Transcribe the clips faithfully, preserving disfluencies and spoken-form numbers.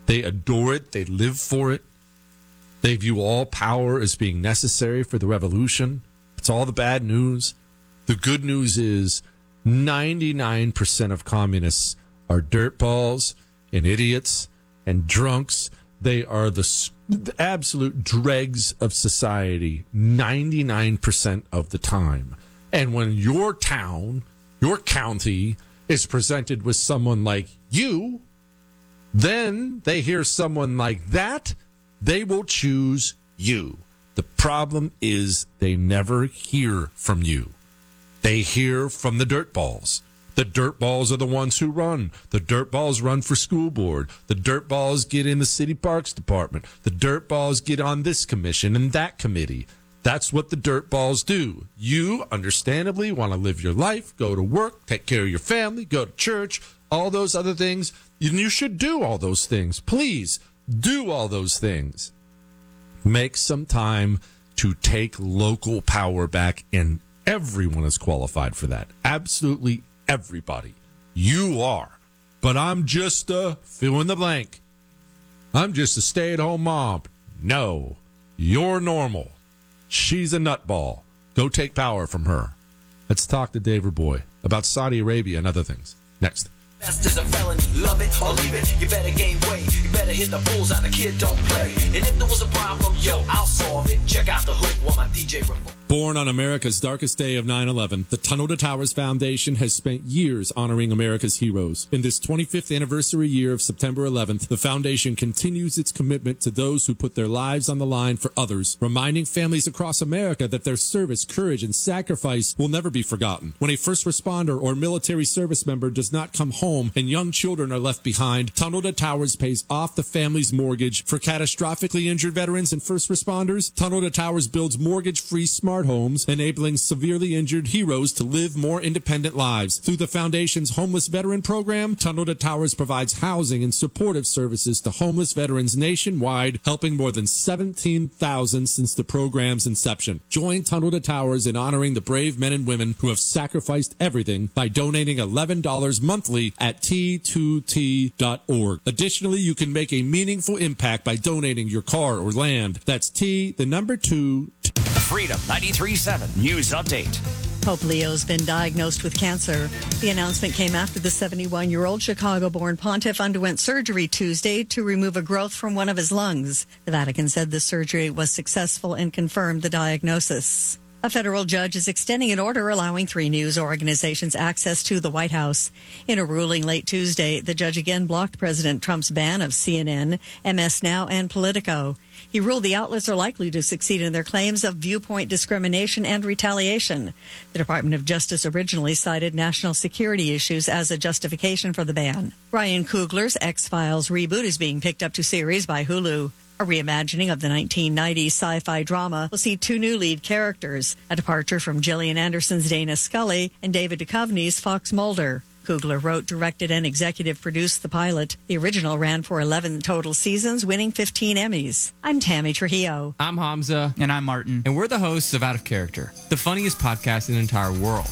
They adore it. They live for it. They view all power as being necessary for the revolution. It's all the bad news. The good news is ninety-nine percent of communists are dirtballs and idiots and drunks. They are the, the absolute dregs of society ninety-nine percent of the time. And when your town, your county, is presented with someone like you, then they hear someone like that, they will choose you. The problem is they never hear from you. They hear from the dirtballs. The dirtballs are the ones who run. The dirtballs run for school board. The dirtballs get in the city parks department. The dirtballs get on this commission and that committee. That's what the dirtballs do. You, understandably, want to live your life, go to work, take care of your family, go to church, all those other things. And you should do all those things. Please do all those things. Make some time to take local power back, and everyone is qualified for that. Absolutely everybody. You are. But I'm just a fill in the blank. I'm just a stay-at-home mom. No, you're normal. She's a nutball. Go take power from her. Let's talk to Dave Boy about Saudi Arabia and other things. Next. Best is a felony, love it or leave it. You better gain weight, you better hit the bulls out, the kid don't play. And if there was a problem, yo, I'll solve it. Check out the hook while my D J remote. Born on America's darkest day of nine eleven, the Tunnel to Towers Foundation has spent years honoring America's heroes. In this twenty-fifth anniversary year of September eleventh, the foundation continues its commitment to those who put their lives on the line for others, reminding families across America that their service, courage, and sacrifice will never be forgotten. When a first responder or military service member does not come home and young children are left behind, Tunnel to Towers pays off the family's mortgage. For catastrophically injured veterans and first responders, Tunnel to Towers builds mortgage-free smart homes, enabling severely injured heroes to live more independent lives. Through the foundation's Homeless Veteran Program, Tunnel to Towers provides housing and supportive services to homeless veterans nationwide, helping more than seventeen thousand since the program's inception. Join Tunnel to Towers in honoring the brave men and women who have sacrificed everything by donating eleven dollars monthly at T two T dot org. Additionally, you can make a meaningful impact by donating your car or land. That's T, the number two. Freedom ninety-three point seven News Update. Pope Leo's been diagnosed with cancer. The announcement came after the seventy-one-year-old Chicago-born pontiff underwent surgery Tuesday to remove a growth from one of his lungs. The Vatican said the surgery was successful and confirmed the diagnosis. A federal judge is extending an order allowing three news organizations access to the White House. In a ruling late Tuesday, the judge again blocked President Trump's ban of C N N, M S Now, and Politico. He ruled the outlets are likely to succeed in their claims of viewpoint discrimination and retaliation. The Department of Justice originally cited national security issues as a justification for the ban. Ryan Coogler's X-Files reboot is being picked up to series by Hulu. A reimagining of the nineteen nineties sci-fi drama will see two new lead characters, a departure from Gillian Anderson's Dana Scully and David Duchovny's Fox Mulder. Coogler wrote, directed, and executive produced the pilot. The original ran for eleven total seasons, winning fifteen Emmys. I'm Tammy Trujillo. I'm Hamza. And I'm Martin. And we're the hosts of Out of Character, the funniest podcast in the entire world.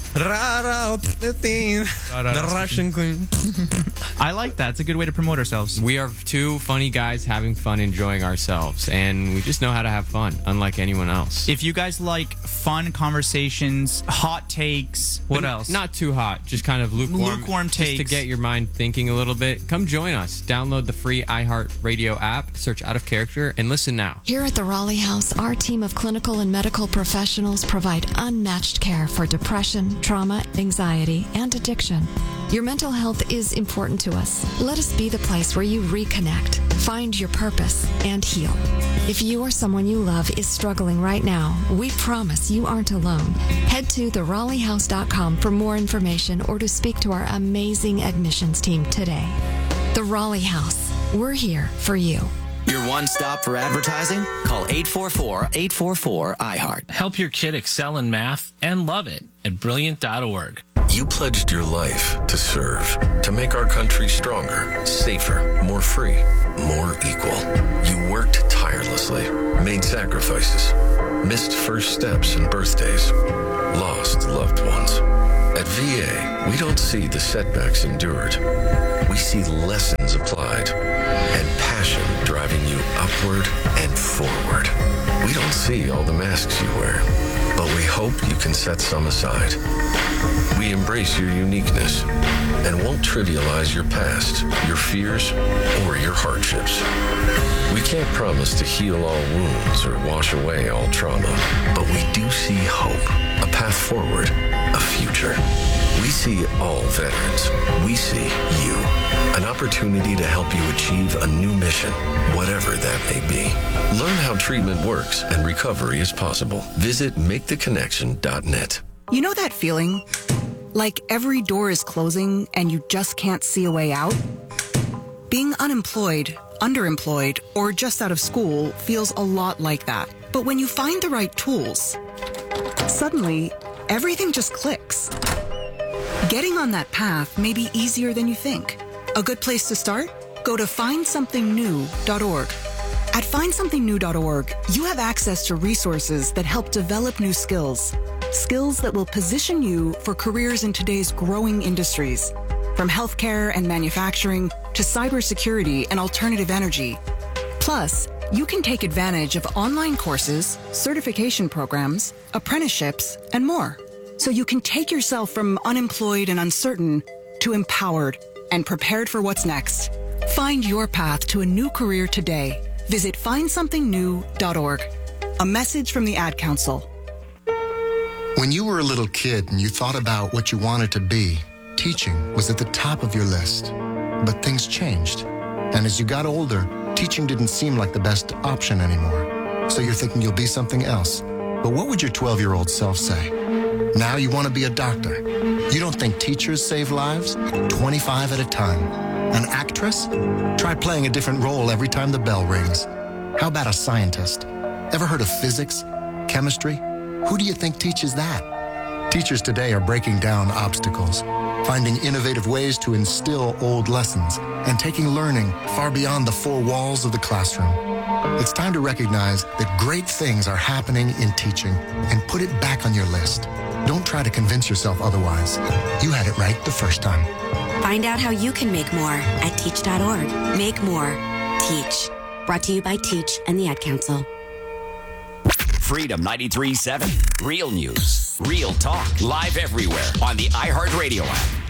The Russian queen. I like that. It's a good way to promote ourselves. We are two funny guys having fun, enjoying ourselves, and we just know how to have fun, unlike anyone else. If you guys like fun conversations, hot takes, what But else? Not too hot, just kind of lukewarm. Lukewarm just takes. to get your mind thinking a little bit. Come join us. Download the free iHeartRadio app, search Out of Character, and listen now. Here at the Raleigh House, our team of clinical and medical professionals provide unmatched care for depression, trauma, anxiety, and addiction. Your mental health is important to us. Let us be the place where you reconnect, find your purpose, and heal. If you or someone you love is struggling right now, we promise you aren't alone. Head to the raleigh house dot com for more information or to speak to our amazing admissions team today. The Raleigh House. We're here for you. Your one stop for advertising? Call eight four four, eight four four, I heart. Help your kid excel in math and love it at brilliant dot org. You pledged your life to serve, to make our country stronger, safer, more free, more equal. You worked tirelessly, made sacrifices, missed first steps and birthdays, lost loved ones. At V A, we don't see the setbacks endured. We see lessons applied and passion see all the masks you wear, but we hope you can set some aside. We embrace your uniqueness and won't trivialize your past, your fears, or your hardships. We can't promise to heal all wounds or wash away all trauma, but we do see hope, a path forward, a future. We see all veterans. We see you. An opportunity to help you achieve a new mission, whatever that may be. Learn how treatment works and recovery is possible. Visit make the connection dot net. You know that feeling? Like every door is closing and you just can't see a way out? Being unemployed, underemployed, or just out of school feels a lot like that. But when you find the right tools, suddenly everything just clicks. Getting on that path may be easier than you think. A good place to start? Go to find something new dot org. At find something new dot org, you have access to resources that help develop new skills. Skills that will position you for careers in today's growing industries, from healthcare and manufacturing to cybersecurity and alternative energy. Plus, you can take advantage of online courses, certification programs, apprenticeships, and more. So you can take yourself from unemployed and uncertain to empowered and prepared for what's next. Find your path to a new career today. Visit find something new dot org. A message from the Ad Council. When you were a little kid and you thought about what you wanted to be, teaching was at the top of your list. But things changed. And as you got older, teaching didn't seem like the best option anymore. So you're thinking you'll be something else. But what would your twelve-year-old self say? Now you want to be a doctor. You don't think teachers save lives? twenty-five at a time. An actress? Try playing a different role every time the bell rings. How about a scientist? Ever heard of physics? Chemistry? Who do you think teaches that? Teachers today are breaking down obstacles, finding innovative ways to instill old lessons, and taking learning far beyond the four walls of the classroom. It's time to recognize that great things are happening in teaching and put it back on your list. Don't try to convince yourself otherwise. You had it right the first time. Find out how you can make more at teach dot org. Make more. Teach. Brought to you by Teach and the Ad Council. Freedom ninety-three point seven. Real news. Real talk. Live everywhere on the iHeartRadio app.